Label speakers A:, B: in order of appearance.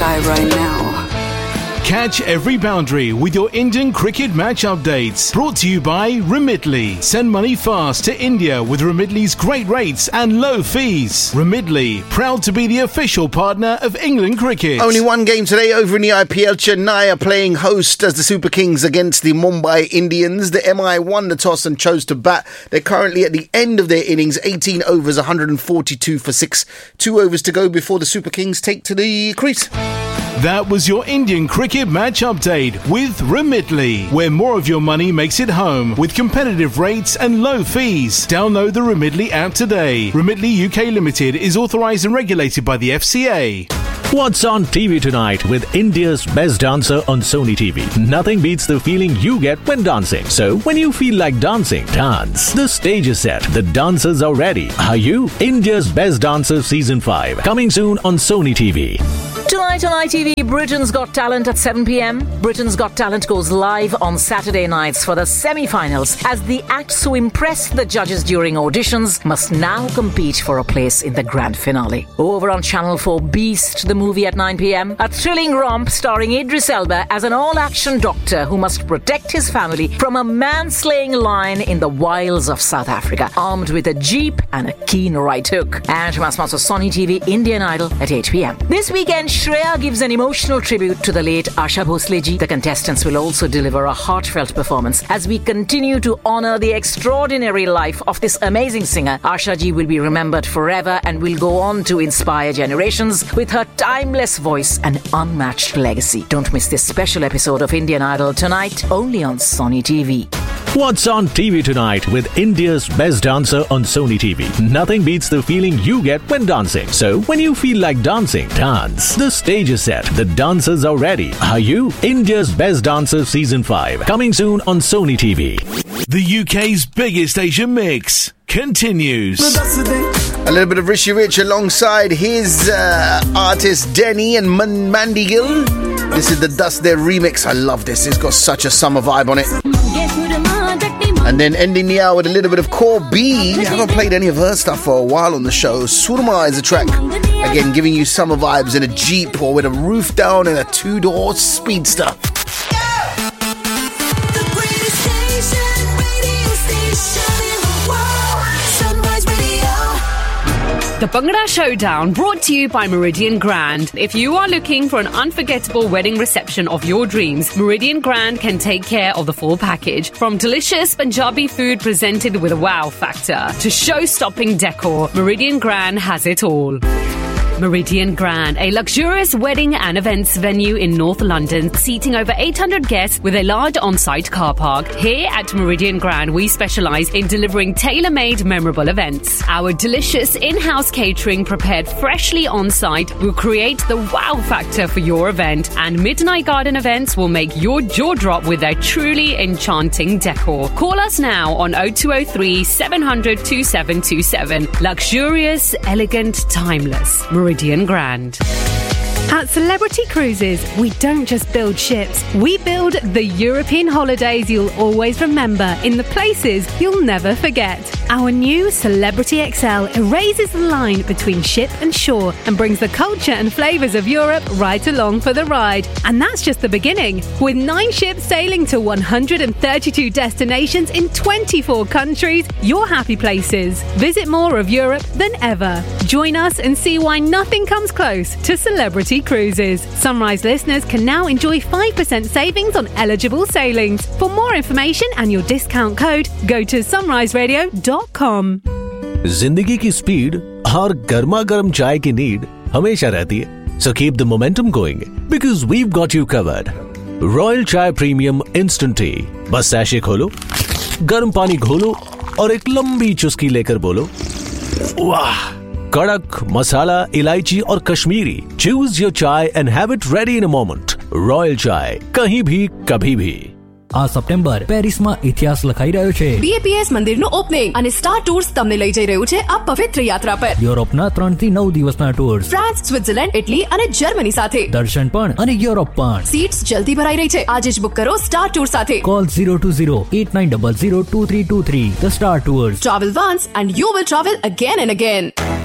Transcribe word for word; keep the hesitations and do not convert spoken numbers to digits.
A: sky right now.
B: Catch every boundary with your Indian cricket match updates. Brought to you by Remitly. Send money fast to India with Remitly's great rates and low fees. Remitly, proud to be the official partner of England cricket.
C: Only one game today over in the I P L. Chennai are playing host as the Super Kings against the Mumbai Indians. The M I won the toss and chose to bat. They're currently at the end of their innings, eighteen overs, one hundred forty-two for six. Two overs to go before the Super Kings take to the crease.
B: That was your Indian cricket match update with Remitly, where more of your money makes it home with competitive rates and low fees. Download the Remitly app today. Remitly U K Limited is authorised and regulated by the F C A.
D: What's on T V tonight with India's best dancer on Sony T V? Nothing beats the feeling you get when dancing. So when you feel like dancing, dance. The stage is set. The dancers are ready. Are you? India's Best Dancer Season five. Coming soon on Sony T V.
E: Tonight on I T V, Britain's Got Talent at seven p.m. Britain's Got Talent goes live on Saturday nights for the semi-finals as the acts who impressed the judges during auditions must now compete for a place in the grand finale. Over on Channel four, Beast, the movie at nine p.m. A thrilling romp starring Idris Elba as an all-action doctor who must protect his family from a man-slaying lion in the wilds of South Africa, armed with a jeep and a keen right hook. And from our sponsor Sony T V, Indian Idol at eight p.m. This weekend, Shreya gives an emotional tribute to the late Asha Bhosleji. The contestants will also deliver a heartfelt performance as we continue to honour the extraordinary life of this amazing singer. Asha ji will be remembered forever and will go on to inspire generations with her timeless voice and unmatched legacy. Don't miss this special episode of Indian Idol tonight, only on Sony T V.
D: What's on T V tonight with India's best dancer on Sony T V? Nothing beats the feeling you get when dancing. So when you feel like dancing, dance. The stage is set. The dancers are ready. Are you? India's Best Dancer Season five. Coming soon on Sony T V.
B: The U K's biggest Asian mix continues.
C: A little bit of Rishi Rich alongside his uh, artist Denny and Man- Mandy Gill. This is the Dust There remix. I love this. It's got such a summer vibe on it. And then ending the hour with a little bit of Core B. I haven't played any of her stuff for a while on the show. Surma is a track. Again, giving you summer vibes in a Jeep or with a roof down in a two-door speedster.
F: The Bhangra Showdown, brought to you by Meridian Grand. If you are looking for an unforgettable wedding reception of your dreams, Meridian Grand can take care of the full package. From delicious Punjabi food presented with a wow factor to show-stopping decor, Meridian Grand has it all. Meridian Grand, a luxurious wedding and events venue in North London, seating over eight hundred guests with a large on-site car park. Here at Meridian Grand, we specialise in delivering tailor-made memorable events. Our delicious in-house catering prepared freshly on-site will create the wow factor for your event, and Midnight Garden events will make your jaw drop with their truly enchanting decor. Call us now on oh two oh three, seven hundred, two seven two seven. Luxurious, elegant, timeless. Meridian Grand.
G: At Celebrity Cruises, we don't just build ships. We build the European holidays you'll always remember in the places you'll never forget. Our new Celebrity X L erases the line between ship and shore and brings the culture and flavours of Europe right along for the ride. And that's just the beginning. With nine ships sailing to one hundred thirty-two destinations in twenty-four countries, your happy places. Visit more of Europe than ever. Join us and see why nothing comes close to Celebrity Cruises. Sunrise listeners can now enjoy five percent savings on eligible sailings. For more information and your discount code, go to sunrise radio dot com.
D: जिंदगी की speed और गर्मा गर्म चाय की need हमेशा रहती है. So keep the momentum going because we've got you covered. Royal Chai Premium Instant Tea. बस सैशे खोलो, गर्म पानी घोलो और एक लंबी चुस्की लेकर बोलो, वाह! कड़क मसाला, इलायची और Kashmiri. Choose your chai and have it ready in a moment. Royal Chai, कहीं भी कभी भी.
H: આ સપ્ટેમ્બર પેરિસમાં ઇતિહાસ લખાઈ રહ્યો છે.
I: બીએપીએસ મંદિરનું ઓપનિંગ અને સ્ટાર ટૂર્સ તમને લઈ જઈ રહ્યું છે આ પવિત્ર યાત્રા પર.
H: યુરોપના ત્રણ થી નવ દિવસના ટૂર્સ,
I: ફ્રાન્સ, સ્વિટ્ઝરલેન્ડ, ઇટલી અને જર્મની સાથે.
H: દર્શન પણ અને યુરોપ પણ.
I: સીટ્સ જલ્દી ભરાઈ રહી છે. આજે જ બુક કરો સ્ટાર ટૂર સાથે.
H: Call zero two zero eight nine zero zero two three two three. The Star Tours.
I: Travel once and you will travel again and again.